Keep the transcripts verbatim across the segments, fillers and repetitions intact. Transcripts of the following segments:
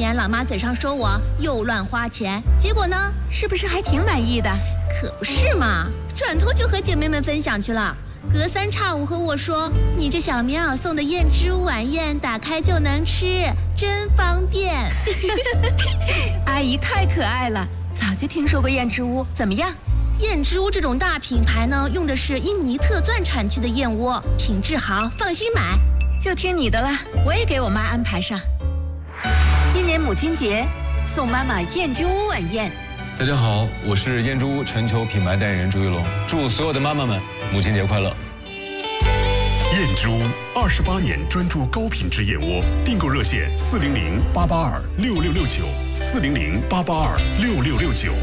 年老妈嘴上说我又乱花钱，结果呢， 是不是还挺满意的？ 可不是嘛，转头就和姐妹们分享去了。隔三差五和我说，你这小棉袄送的燕之屋晚宴打开就能吃，真方便。 阿姨太可爱了，早就听说过燕之屋，怎么样？ 燕之屋这种大品牌呢，用的是印尼特钻产区的燕窝，品质好，放心买。 就听你的了，我也给我妈安排上。 今年母亲节送妈妈燕之屋晚宴。 大家好，我是燕之屋全球品牌代言人朱一龙，祝所有的妈妈们母亲节快乐。 燕之屋二十八年专注高品质燕窝，订购热线四零零八八二六六六九四零零八八二六六六九。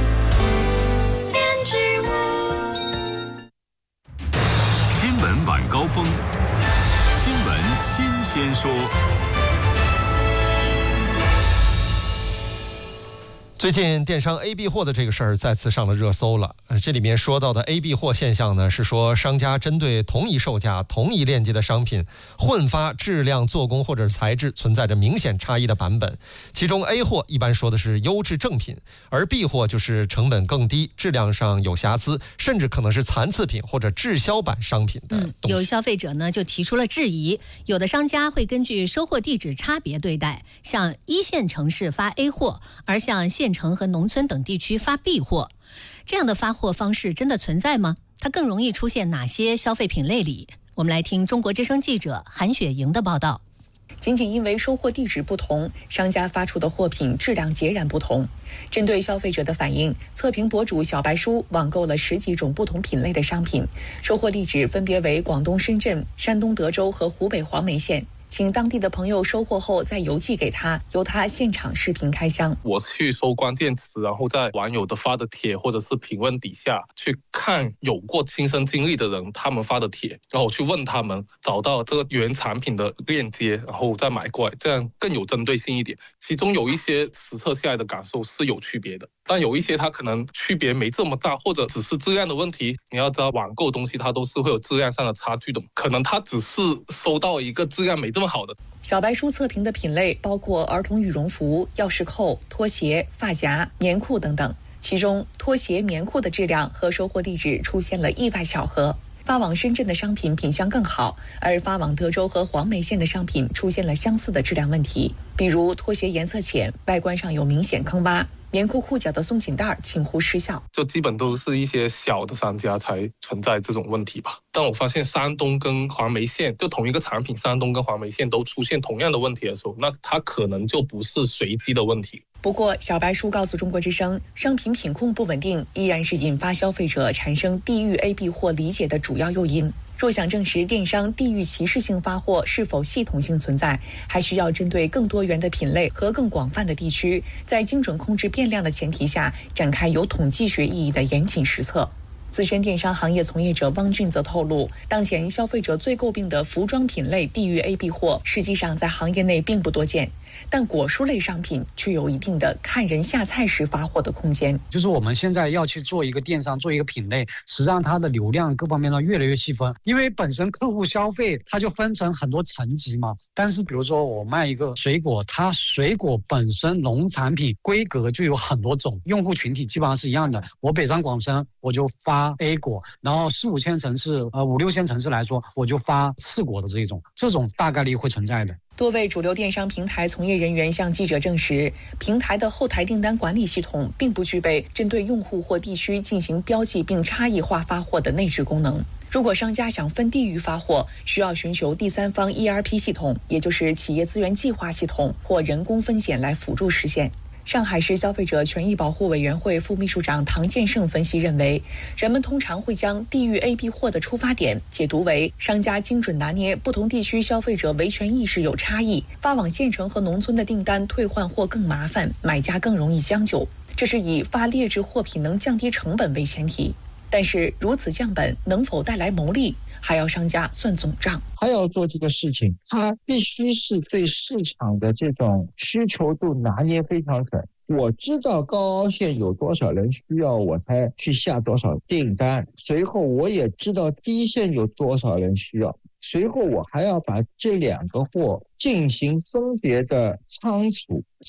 燕之屋新闻晚高峰，新闻新鲜说。 最近电商 A B 货的这个事儿再次上了热搜了。这里面说到的 A B 货现象呢，是说商家针对同一售价、同一链接的商品，混发质量、做工或者材质存在着明显差异的版本。其中 A 货一般说的是优质正品，而 B 货就是成本更低、质量上有瑕疵，甚至可能是残次品或者滞销版商品的东西。 嗯、有消费者呢就提出了质疑，有的商家会根据收货地址差别对待，像一线城市发 A 货，而像县城和农村等地区发 B 货，这样的发货方式真的存在吗？它更容易出现哪些消费品类里？我们来听中国之声记者韩雪莹的报道。 仅仅因为收货地址不同，商家发出的货品质量截然不同。针对消费者的反映，测评博主小白书网购了十几种不同品类的商品，收货地址分别为广东深圳、山东德州和湖北黄梅县。请当地的朋友收货后再邮寄给他，由他现场视频开箱。 我去搜关键词，然后在网友的发的帖或者是评论底下去看有过亲身经历的人他们发的帖，然后我去问他们，找到这个原产品的链接，然后再买过来，这样更有针对性一点。其中有一些实测下来的感受是有区别的，但有一些它可能区别没这么大，或者只是质量的问题。你要知道网购东西它都是会有质量上的差距的，可能它只是收到一个质量没这么好的。 小白书测评的品类包括儿童羽绒服、钥匙扣、拖鞋、发夹、棉裤等等，其中拖鞋、棉裤的质量和收货地址出现了意外巧合。发往深圳的商品品相更好，而发往德州和黄梅县的商品出现了相似的质量问题，比如拖鞋颜色浅，外观上有明显坑洼，棉裤裤脚的松紧带近乎失效， 就基本都是一些小的商家才存在这种问题吧。但我发现山东跟黄梅县就同一个产品，山东跟黄梅县都出现同样的问题的时候，那它可能就不是随机的问题。 不过小白书告诉中国之声，商品品控不稳定依然是引发消费者产生地域 A B 货理解的主要诱因。若想证实电商地域歧视性发货是否系统性存在，还需要针对更多元的品类和更广泛的地区，在精准控制变量的前提下，展开有统计学意义的严谨实测。资深电商行业从业者汪俊则透露，当前消费者最诟病的服装品类地域 A B 货，实际上在行业内并不多见，但果蔬类商品却有一定的看人下菜时发货的空间。 就是我们现在要去做一个电商，做一个品类，实际上它的流量各方面呢越来越细分，因为本身客户消费它就分成很多层级嘛。但是比如说我卖一个水果，它水果本身农产品规格就有很多种，用户群体基本上是一样的。我北上广深我就发 A 果，然后四五线城市呃五六线城市来说，我就发次果的这种，这种大概率会存在的。 多位主流电商平台从业人员向记者证实，平台的后台订单管理系统并不具备针对用户或地区进行标记并差异化发货的内置功能。如果商家想分地域发货，需要寻求第三方 E R P 系统，也就是企业资源计划系统或人工分拣来辅助实现。上海市消费者权益保护委员会副秘书长唐建胜分析认为，人们通常会将地域 A B 货的出发点解读为商家精准拿捏不同地区消费者维权意识有差异，发往县城和农村的订单退换货更麻烦，买家更容易将就，这是以发劣质货品能降低成本为前提。但是如此降本能否带来牟利，还要商家算总账。 他要做这个事情，他必须是对市场的这种需求度拿捏非常准。我知道高凹陷有多少人需要，我才去下多少订单，随后我也知道低线有多少人需要，随后我还要把这两个货进行分别的仓储。